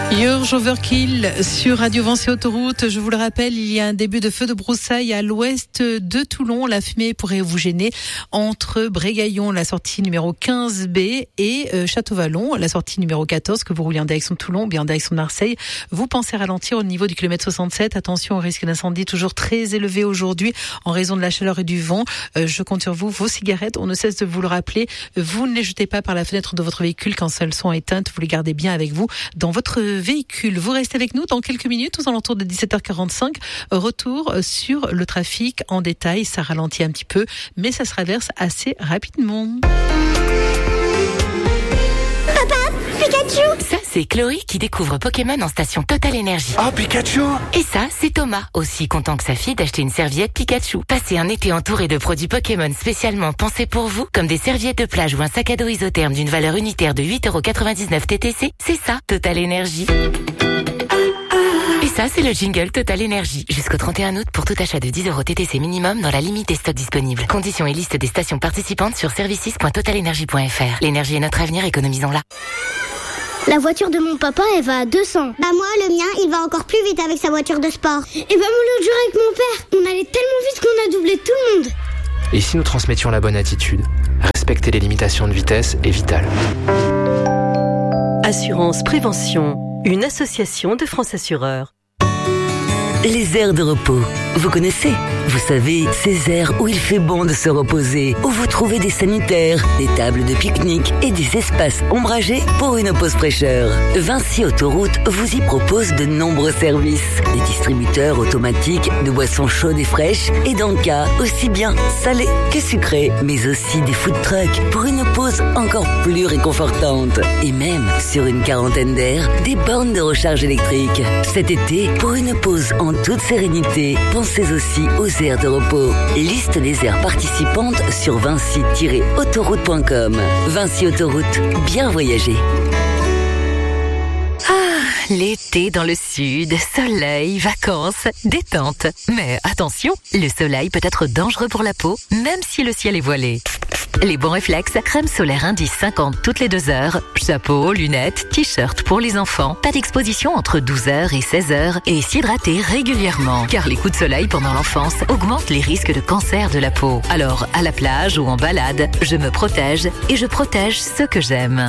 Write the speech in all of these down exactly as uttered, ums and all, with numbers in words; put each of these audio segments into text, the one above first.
Urge Overkill sur Radio Vinci Autoroute. Je vous le rappelle, il y a un début de feu de broussailles à l'ouest de Toulon. La fumée pourrait vous gêner entre Brégaillon, la sortie numéro quinze B, et euh, Château-Vallon, la sortie numéro quatorze, que vous roulez en direction de Toulon ou bien en direction de Marseille. Vous pensez ralentir au niveau du kilomètre soixante-sept. Attention au risque d'incendie toujours très élevé aujourd'hui en raison de la chaleur et du vent. Euh, je compte sur vous. Vos cigarettes, on ne cesse de vous le rappeler. Vous ne les jetez pas par la fenêtre de votre véhicule quand elles sont éteintes. Vous les gardez bien avec vous dans votre véhicule. Vous restez avec nous dans quelques minutes, aux alentours de dix-sept heures quarante-cinq. Retour sur le trafic en détail. Ça ralentit un petit peu, mais ça se traverse assez rapidement. Papa, Pikachu! Ça, c'est Chloé qui découvre Pokémon en station Total Énergie. Oh, Pikachu! Et ça, c'est Thomas, aussi content que sa fille d'acheter une serviette Pikachu. Passez un été entouré de produits Pokémon spécialement pensés pour vous, comme des serviettes de plage ou un sac à dos isotherme d'une valeur unitaire de huit euros quatre-vingt-dix-neuf T T C. C'est ça, Total Énergie. Et ça, c'est le jingle Total Énergie. Jusqu'au trente et un août, pour tout achat de dix euros T T C minimum dans la limite des stocks disponibles. Conditions et liste des stations participantes sur services point total énergie point f r. L'énergie est notre avenir, économisons-la. La voiture de mon papa, elle va à deux cents. Bah moi, le mien, il va encore plus vite avec sa voiture de sport. Et bah moi, l'autre jour avec mon père, on allait tellement vite qu'on a doublé tout le monde. Et si nous transmettions la bonne attitude? Respecter les limitations de vitesse est vital. Assurance Prévention, une association de France Assureurs. Les aires de repos, vous connaissez? Vous savez, ces aires où il fait bon de se reposer, où vous trouvez des sanitaires, des tables de pique-nique et des espaces ombragés pour une pause fraîcheur. Vinci Autoroute vous y propose de nombreux services. Des distributeurs automatiques de boissons chaudes et fraîches et d'encas aussi bien salées que sucrées, mais aussi des food trucks pour une pause encore plus réconfortante. Et même, sur une quarantaine d'aires, des bornes de recharge électrique. Cet été, pour une pause en toute sérénité, pensez aussi aux aires de repos. Liste des aires participantes sur vinci tiret autoroute point com. Vinci Autoroute, bien voyager. Ah, l'été dans le sud, soleil, vacances, détente. Mais attention, le soleil peut être dangereux pour la peau, même si le ciel est voilé. Les bons réflexes, crème solaire indice cinquante toutes les deux heures, chapeau, lunettes, t-shirt pour les enfants, pas d'exposition entre douze heures et seize heures et s'hydrater régulièrement. Car les coups de soleil pendant l'enfance augmentent les risques de cancer de la peau. Alors, à la plage ou en balade, je me protège et je protège ceux que j'aime.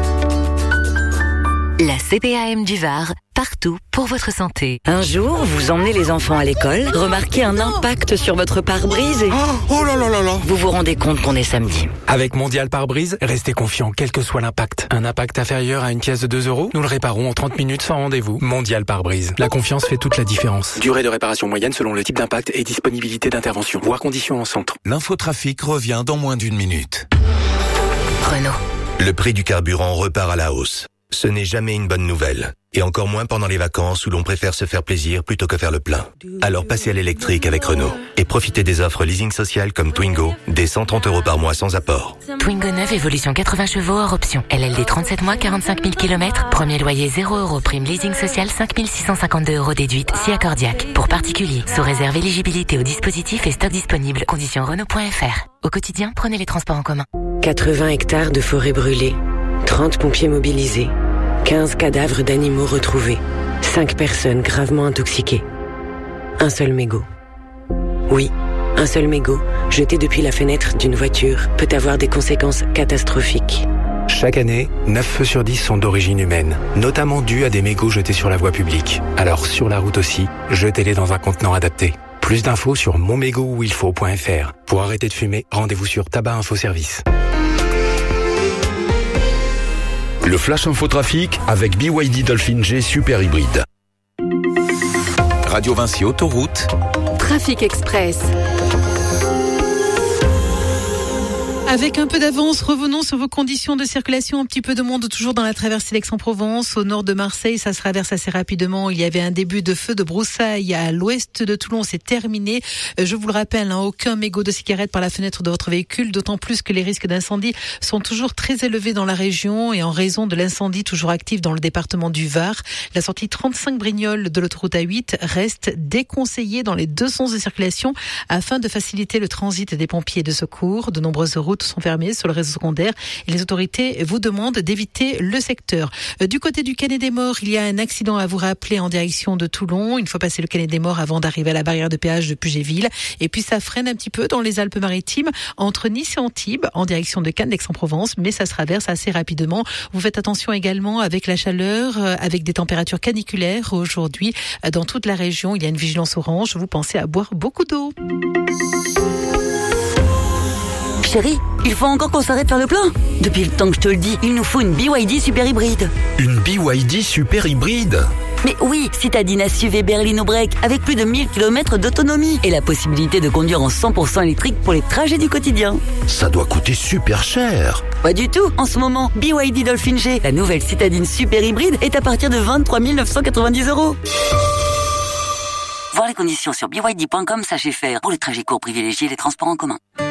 La C P A M du Var, partout pour votre santé. Un jour, vous emmenez les enfants à l'école, remarquez un impact sur votre pare-brise et... Oh, oh là là là là! Vous vous rendez compte qu'on est samedi. Avec Mondial Pare-Brise, restez confiant quel que soit l'impact. Un impact inférieur à une pièce de deux euros, nous le réparons en trente minutes sans rendez-vous. Mondial Pare-Brise. La confiance fait toute la différence. Durée de réparation moyenne selon le type d'impact et disponibilité d'intervention. Voire conditions en centre. L'infotrafic revient dans moins d'une minute. Renault. Le prix du carburant repart à la hausse. Ce n'est jamais une bonne nouvelle. Et encore moins pendant les vacances où l'on préfère se faire plaisir plutôt que faire le plein. Alors passez à l'électrique avec Renault. Et profitez des offres leasing social comme Twingo, dès cent trente euros par mois sans apport. Twingo neuf, évolution quatre-vingts chevaux hors option. L L D trente-sept mois, quarante-cinq mille kilomètres. Premier loyer zéro euros. Prime leasing social cinq mille six cent cinquante-deux euros déduite. Si accordiaque. Pour particuliers. Sous réserve éligibilité au dispositif et stock disponible. Conditions Renault point f r. Au quotidien, prenez les transports en commun. quatre-vingts hectares de forêt brûlée. trente pompiers mobilisés. quinze cadavres d'animaux retrouvés. cinq personnes gravement intoxiquées. Un seul mégot. Oui, un seul mégot, jeté depuis la fenêtre d'une voiture, peut avoir des conséquences catastrophiques. Chaque année, neuf feux sur dix sont d'origine humaine, notamment dus à des mégots jetés sur la voie publique. Alors sur la route aussi, jetez-les dans un contenant adapté. Plus d'infos sur mon mégot où il faut point f r. Pour arrêter de fumer, rendez-vous sur Tabac Info Service. Le Flash Infotrafic avec B Y D Dolphin G Super Hybride. Radio Vinci Autoroute. Trafic Express. Avec un peu d'avance, revenons sur vos conditions de circulation. Un petit peu de monde toujours dans la traversée d'Aix-en-Provence. Au nord de Marseille, ça se traverse assez rapidement. Il y avait un début de feu de broussailles à l'ouest de Toulon. C'est terminé. Je vous le rappelle, hein, aucun mégot de cigarette par la fenêtre de votre véhicule, d'autant plus que les risques d'incendie sont toujours très élevés dans la région et en raison de l'incendie toujours actif dans le département du Var. La sortie trente-cinq Brignoles de l'autoroute A huit reste déconseillée dans les deux sens de circulation afin de faciliter le transit des pompiers de secours. De nombreuses routes routes sont fermées sur le réseau secondaire et les autorités vous demandent d'éviter le secteur. Du côté du Canet des Morts, il y a un accident à vous rappeler en direction de Toulon. Il faut passer le Canet des Morts avant d'arriver à la barrière de péage de Puget-Ville. Et puis ça freine un petit peu dans les Alpes-Maritimes entre Nice et Antibes en direction de Cannes, d'Aix-en-Provence, mais ça se traverse assez rapidement. Vous faites attention également avec la chaleur, avec des températures caniculaires aujourd'hui dans toute la région. Il y a une vigilance orange. Vous pensez à boire beaucoup d'eau. Chérie, il faut encore qu'on s'arrête faire le plein. Depuis le temps que je te le dis, il nous faut une B Y D super hybride. Une B Y D super hybride? Mais oui, citadine S U V Berlino Break avec plus de mille kilomètres d'autonomie et la possibilité de conduire en cent pour cent électrique pour les trajets du quotidien. Ça doit coûter super cher. Pas du tout. En ce moment, B Y D Dolphin G, la nouvelle citadine super hybride, est à partir de vingt-trois mille neuf cent quatre-vingt-dix euros. Voir les conditions sur b y d point com, sachez faire. Pour les trajets courts, privilégiez les transports en commun.